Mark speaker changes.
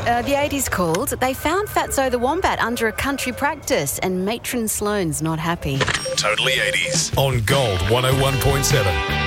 Speaker 1: The 80s called. They found Fatso the Wombat under a country practice and Matron Sloane's not happy.
Speaker 2: Totally 80s on Gold 101.7.